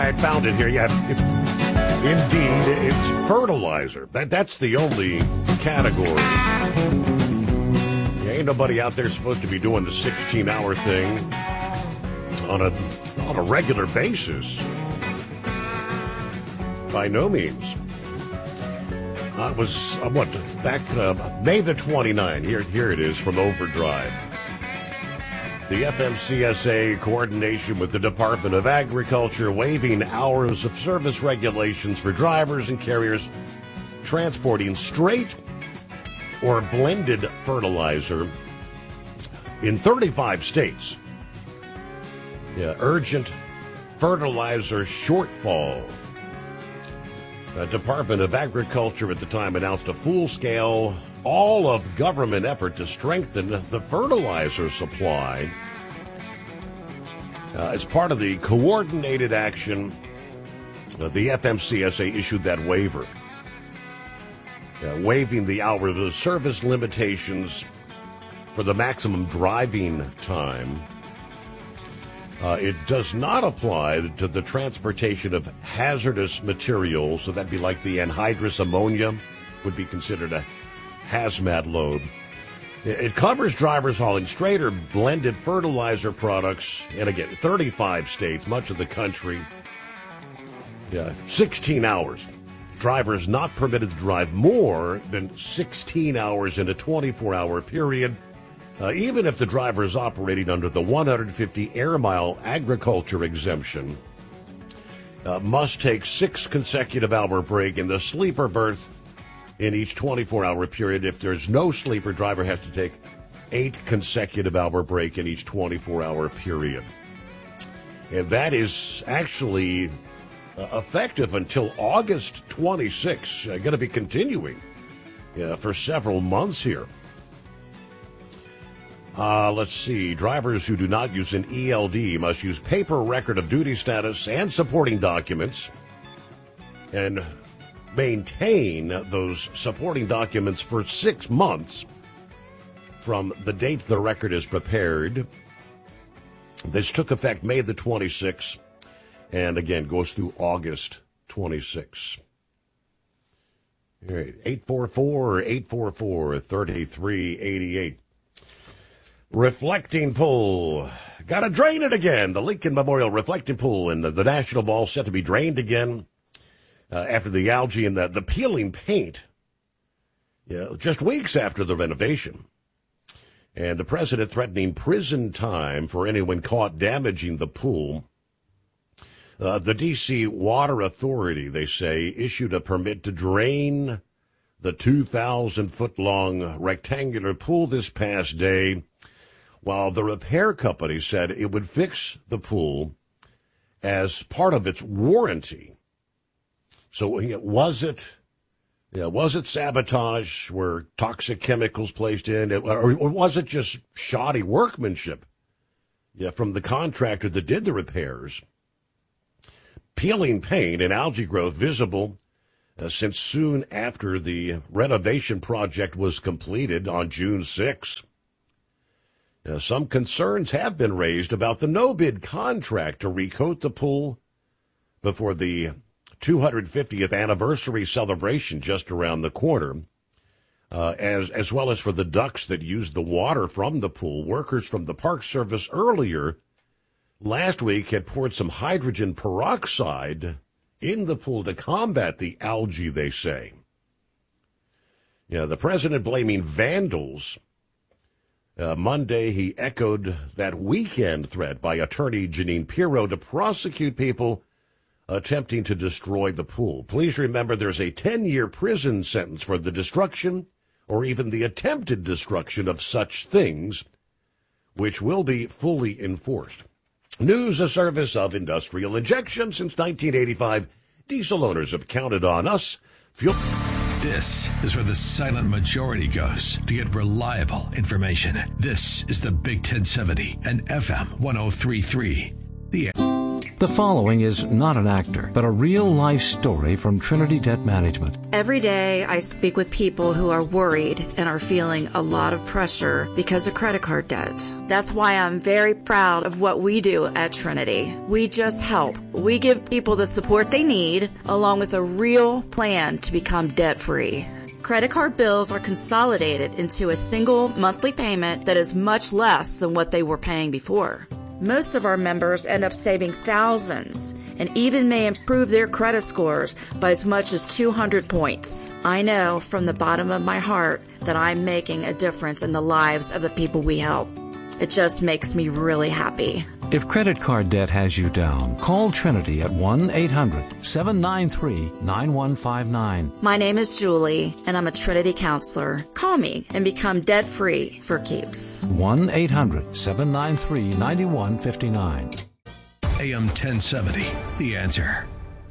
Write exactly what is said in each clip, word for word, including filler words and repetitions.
right, found it here. Yeah, it, indeed, it's fertilizer. That That's the only category. Yeah, ain't nobody out there supposed to be doing the sixteen-hour thing on a, on a regular basis. By no means. Uh, it was, uh, what, back uh, May the twenty-ninth. Here, here it is from Overdrive. The F M C S A, coordination with the Department of Agriculture, waiving hours of service regulations for drivers and carriers transporting straight or blended fertilizer in thirty-five states. Yeah, urgent fertilizer shortfall. The Department of Agriculture at the time announced a full-scale, all-of-government effort to strengthen the fertilizer supply. Uh, as part of the coordinated action, uh, the F M C S A issued that waiver, uh, waiving the hours of service limitations for the maximum driving time. Uh, it does not apply to the transportation of hazardous materials, so that'd be like the anhydrous ammonia would be considered a hazmat load. It covers drivers hauling straight or blended fertilizer products, and again, thirty-five states, much of the country. Yeah, sixteen hours. Drivers not permitted to drive more than sixteen hours in a twenty-four hour period. Uh, even if the driver is operating under the one hundred fifty air mile agriculture exemption, uh, must take six consecutive hour break in the sleeper berth in each twenty-four hour period. If there's no sleeper, driver has to take eight consecutive hour break in each twenty-four hour period. And that is actually uh, effective until August twenty-sixth. Uh, going to be continuing uh, for several months here. Uh, let's see. Drivers who do not use an E L D must use paper record of duty status and supporting documents and maintain those supporting documents for six months from the date the record is prepared. This took effect May the twenty-sixth and, again, goes through August twenty-sixth. All right, eight four four, eight four four, three three eight eight. Reflecting pool. Gotta drain it again. The Lincoln Memorial Reflecting Pool in the, the National Mall set to be drained again uh, after the algae and the, the peeling paint. Yeah, just weeks after the renovation. And the president threatening prison time for anyone caught damaging the pool. Uh, the D C Water Authority, they say, issued a permit to drain the two thousand foot long rectangular pool this past day, while the repair company said it would fix the pool as part of its warranty. So was it, yeah, was it sabotage? Were toxic chemicals placed in it? Or, or was it just shoddy workmanship yeah, from the contractor that did the repairs? Peeling paint and algae growth visible uh, since soon after the renovation project was completed on June sixth. Uh, some concerns have been raised about the no-bid contract to recoat the pool before the two hundred fiftieth anniversary celebration just around the corner, uh, as, as well as for the ducks that use the water from the pool. Workers from the Park Service earlier last week had poured some hydrogen peroxide in the pool to combat the algae, they say. Yeah, the president blaming vandals. Uh, Monday, he echoed that weekend threat by attorney Jeanine Pirro to prosecute people attempting to destroy the pool. Please remember there's a ten-year prison sentence for the destruction or even the attempted destruction of such things, which will be fully enforced. News, a service of Industrial Injection. Since nineteen eighty-five, diesel owners have counted on us. Fuel. This is where the silent majority goes to get reliable information. This is the Big ten seventy and F M one oh three point three. The The following is not an actor, but a real-life story from Trinity Debt Management. Every day I speak with people who are worried and are feeling a lot of pressure because of credit card debt. That's why I'm very proud of what we do at Trinity. We just help. We give people the support they need, along with a real plan to become debt-free. Credit card bills are consolidated into a single monthly payment that is much less than what they were paying before. Most of our members end up saving thousands and even may improve their credit scores by as much as two hundred points. I know from the bottom of my heart that I'm making a difference in the lives of the people we help. It just makes me really happy. If credit card debt has you down, call Trinity at one eight hundred seven nine three nine one five nine. My name is Julie, and I'm a Trinity counselor. Call me and become debt-free for keeps. one eight hundred seven nine three nine one five nine. A M ten seventy, The Answer.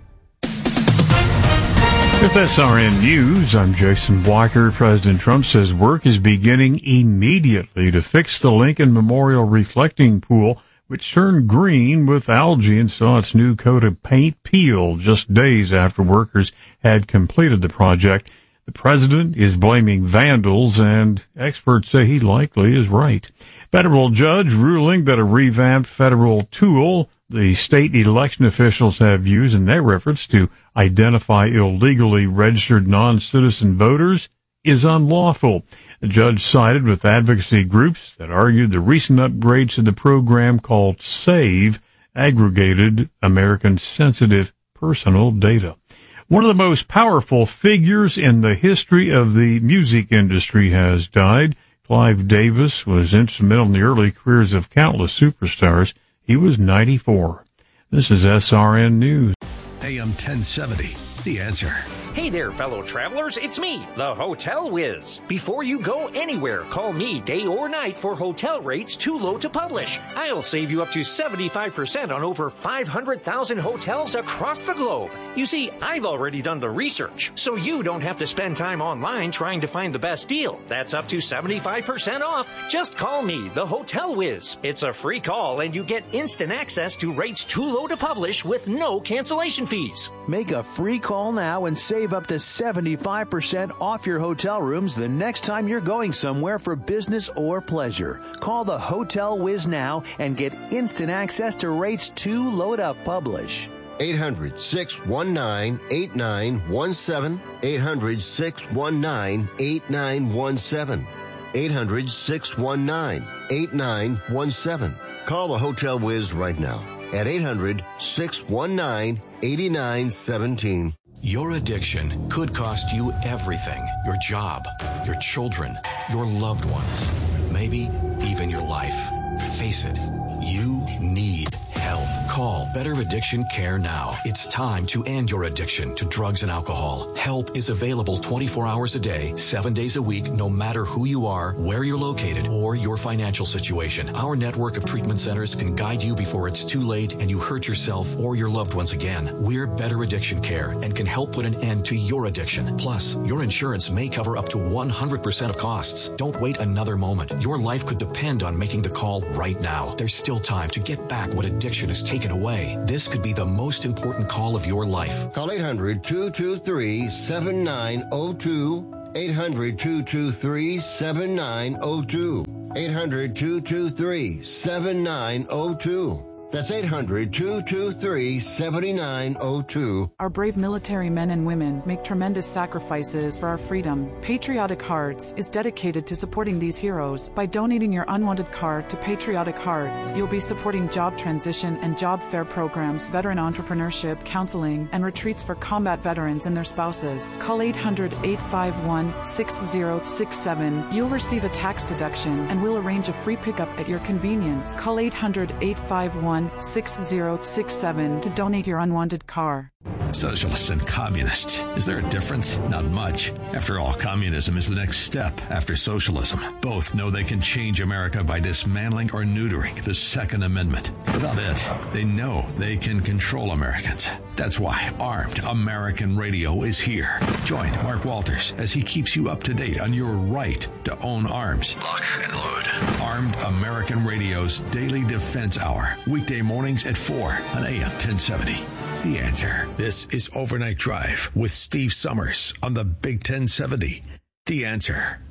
With S R N News, I'm Jason Blocker. President Trump says work is beginning immediately to fix the Lincoln Memorial reflecting pool, which turned green with algae and saw its new coat of paint peel just days after workers had completed the project. The president is blaming vandals, and experts say he likely is right. Federal judge ruling that a revamped federal tool the state election officials have used in their efforts to identify illegally registered non-citizen voters is unlawful. The judge sided with advocacy groups that argued the recent upgrades to the program called SAVE aggregated Americans' sensitive personal data. One of the most powerful figures in the history of the music industry has died. Clive Davis was instrumental in the early careers of countless superstars. He was ninety-four. This is S R N News. A M ten seventy, The Answer. Hey there, fellow travelers. It's me, the Hotel Whiz. Before you go anywhere, call me day or night for hotel rates too low to publish. I'll save you up to seventy-five percent on over five hundred thousand hotels across the globe. You see, I've already done the research, so you don't have to spend time online trying to find the best deal. That's up to seventy-five percent off. Just call me, the Hotel Whiz. It's a free call, and you get instant access to rates too low to publish with no cancellation fees. Make a free call now and save up to seventy-five percent off your hotel rooms the next time you're going somewhere for business or pleasure. Call the Hotel Whiz now and get instant access to rates too low to publish. eight hundred six one nine eight nine one seven. eight hundred six one nine eight nine one seven. eight hundred six one nine eight nine one seven. Call the Hotel Whiz right now at eight hundred six one nine eight nine one seven. Your addiction could cost you everything. Your job, your children, your loved ones, maybe even your life. Face it, you need help. Call Better Addiction Care now. It's time to end your addiction to drugs and alcohol. Help is available twenty-four hours a day, seven days a week, no matter who you are, where you're located, or your financial situation. Our network of treatment centers can guide you before it's too late and you hurt yourself or your loved ones again. We're Better Addiction Care and can help put an end to your addiction. Plus, your insurance may cover up to one hundred percent of costs. Don't wait another moment. Your life could depend on making the call right now. There's still time to get back what addiction has taken away. This could be the most important call of your life. Call eight hundred two two three seven nine zero two. eight hundred two two three seven nine zero two. eight hundred two two three seven nine zero two. That's eight hundred two two three seven nine zero two. Our brave military men and women make tremendous sacrifices for our freedom. Patriotic Hearts is dedicated to supporting these heroes. By donating your unwanted card to Patriotic Hearts, you'll be supporting job transition and job fair programs, veteran entrepreneurship, counseling, and retreats for combat veterans and their spouses. Call eight hundred eight five one six zero six seven. You'll receive a tax deduction and we'll arrange a free pickup at your convenience. Call eight hundred eight five one six zero six seven to donate your unwanted car. Socialists and communists. Is there a difference? Not much. After all, communism is the next step after socialism. Both know they can change America by dismantling or neutering the Second Amendment. Without it, they know they can control Americans. That's why Armed American Radio is here. Join Mark Walters as he keeps you up to date on your right to own arms. Lock and load. Armed American Radio's Daily Defense Hour. Weekday mornings at four on A M ten seventy. The Answer. This is Overnight Drive with Steve Summers on the Big ten seventy. The Answer.